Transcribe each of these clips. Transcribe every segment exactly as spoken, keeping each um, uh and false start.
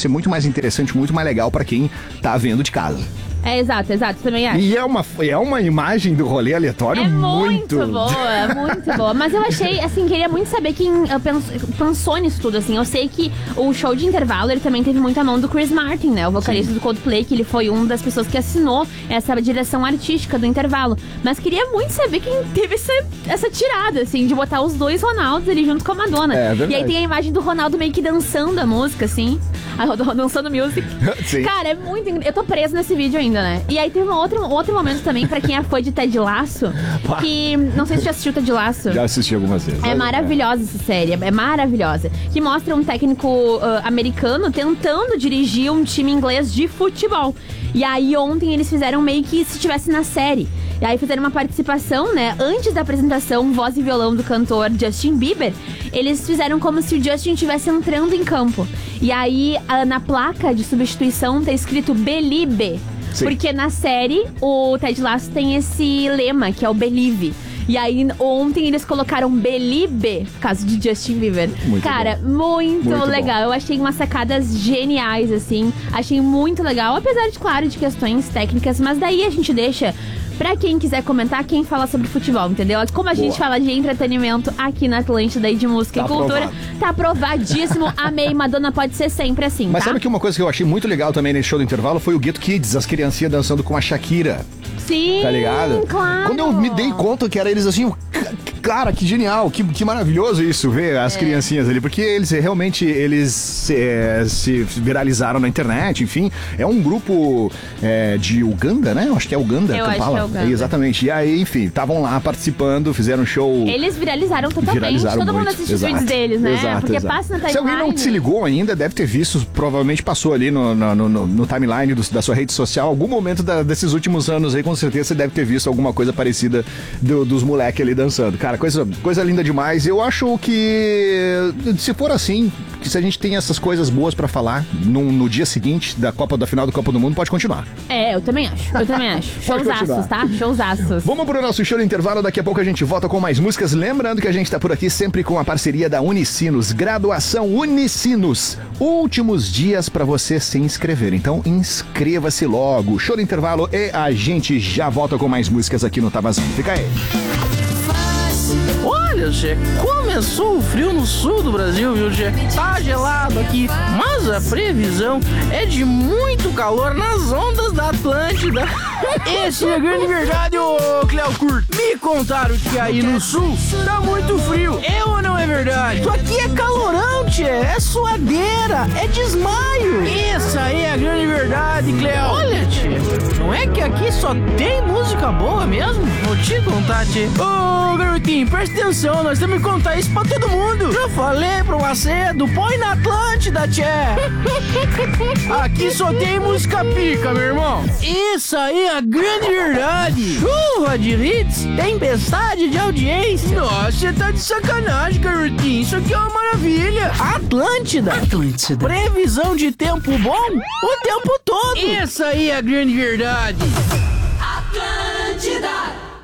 ser muito mais interessante, muito mais legal pra quem tá vendo de casa. É, exato, exato, também acho. E é uma, é uma imagem do rolê aleatório é muito... muito boa, muito boa. Mas eu achei, assim, queria muito saber quem uh, pens, pensou nisso tudo, assim. Eu sei que o show de intervalo, ele também teve muita mão do Chris Martin, né? O vocalista Sim. do Coldplay, que ele foi uma das pessoas que assinou essa direção artística do intervalo. Mas queria muito saber quem teve essa, essa tirada, assim, de botar os dois Ronaldos ali junto com a Madonna. É, e aí tem a imagem do Ronaldo meio que dançando a música, assim. Dançando music. Sim. Cara, é muito... Eu tô presa nesse vídeo ainda, né? E aí teve um outro, outro momento também, pra quem é fã de Ted Lasso, que... Não sei se você já assistiu Ted Lasso. Já assisti algumas vezes. É maravilhosa essa série, é maravilhosa. Que mostra um técnico uh, americano tentando dirigir um time inglês de futebol. E aí ontem eles fizeram meio que se estivesse na série. E aí fizeram uma participação, né? Antes da apresentação, voz e violão do cantor Justin Bieber, eles fizeram como se o Justin estivesse entrando em campo. E aí, na placa de substituição, tá escrito Believe. Sim. Porque na série, o Ted Lasso tem esse lema, que é o Believe. E aí, ontem eles colocaram Believe, por causa de Justin Bieber. Muito Cara, bom. muito, muito legal. Bom. Eu achei umas sacadas geniais, assim. Achei muito legal, apesar de, claro, de questões técnicas. Mas daí a gente deixa pra quem quiser comentar, quem fala sobre futebol, entendeu? Como a Boa. gente fala de entretenimento aqui na Atlântida e de música tá e cultura, aprovado. tá aprovadíssimo. Amei, Madonna pode ser sempre assim, Mas tá? sabe que uma coisa que eu achei muito legal também nesse show do intervalo foi o Ghetto Kids, as criancinhas dançando com a Shakira. Sim, tá ligado? Claro. Quando eu me dei conta que era eles assim, cara, que genial, que, que maravilhoso isso, ver as é. criancinhas ali, porque eles realmente, eles é, se viralizaram na internet, enfim, é um grupo é, de Uganda, né? Eu acho que é Uganda, eu Kampala. Acho que é Uganda. É, exatamente, e aí, enfim, estavam lá participando, fizeram um show. Eles viralizaram totalmente, viralizaram todo muito. mundo assiste exato. os vídeos deles, né? Exato, porque exato. passa na timeline. Se alguém não se ligou ainda, deve ter visto, provavelmente passou ali no, no, no, no timeline do, da sua rede social, algum momento da, desses últimos anos aí, com certeza você deve ter visto alguma coisa parecida do, dos moleques ali dançando. Cara, coisa, coisa linda demais. Eu acho que, se for assim, que se a gente tem essas coisas boas pra falar no, no dia seguinte da Copa, da final da Copa do Mundo, pode continuar. É, eu também acho. Eu também acho. Showzaços, tá? Showzaços. Vamos pro nosso show de intervalo. Daqui a pouco a gente volta com mais músicas. Lembrando que a gente tá por aqui sempre com a parceria da Unicinos. Graduação Unicinos. Últimos dias pra você se inscrever. Então, inscreva-se logo. Show de intervalo e a gente já volta com mais músicas aqui no Tavazão. Fica aí. Olha, Gê, começou o frio no sul do Brasil, viu, Gê? Tá gelado aqui, mas a previsão é de muito calor nas ondas da Atlântida. Essa é a grande verdade, ô Cleo Curto. Me contaram que aí no sul tá muito frio. É ou não é verdade? Isso aqui é calorão, tchê. É suadeira, é desmaio. Essa aí é a grande verdade, Cleo. Olha, tchê, não é que aqui só tem música boa mesmo? Vou te contar, tchê. Ô, garotinho, presta atenção, nós temos que contar isso pra todo mundo. Já falei pro Macedo, põe na Atlântida, tchê. Aqui só tem música pica, meu irmão. Isso aí é a grande verdade. Chuva de hits, tempestade de audiência. Nossa, você tá de sacanagem, garotinho. Isso aqui é uma maravilha. Atlântida. Atlântida. Previsão de tempo bom o tempo todo. Isso aí é a grande verdade. Atlântida.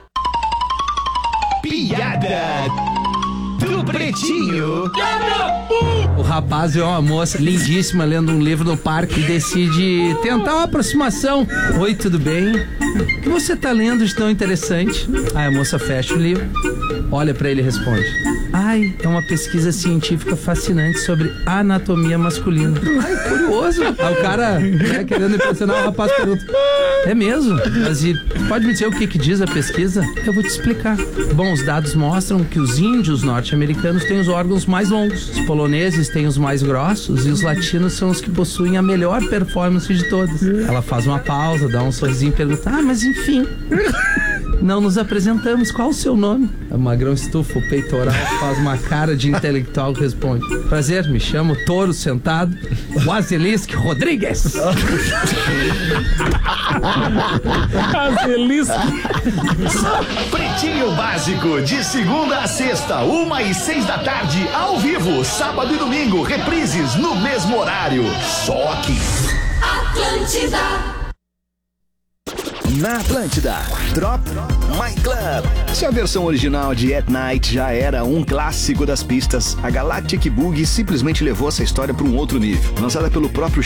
Piada do Pretinho. O rapaz vê uma moça lindíssima lendo um livro no parque e decide tentar uma aproximação. Oi, tudo bem? O que você tá lendo de tão interessante? Aí a moça fecha o livro, olha pra ele e responde: ai, é uma pesquisa científica fascinante sobre anatomia masculina. Ai, curioso. Aí o cara, né, querendo impressionar, o rapaz pergunta: é mesmo? Mas e pode me dizer o que que diz a pesquisa? Eu vou te explicar. Bom, os dados mostram que os índios norte-americanos têm os órgãos mais longos, os poloneses têm os mais grossos e os latinos são os que possuem a melhor performance de todos. Ela faz uma pausa, dá um sorrisinho e pergunta: ah, mas enfim, não nos apresentamos, qual o seu nome? O magrão estufa o peitoral, faz uma cara de intelectual e responde: prazer, me chamo Touro Sentado Wazelisque Rodrigues. Wazelisque. Pretinho Básico, de segunda a sexta, uma e seis da tarde, ao vivo, sábado e domingo, reprises no mesmo horário, só aqui. Atlântida. Na Atlântida, Drop My Club. Se a versão original de At Night já era um clássico das pistas, a Galactic Boogie simplesmente levou essa história para um outro nível. Lançada pelo próprio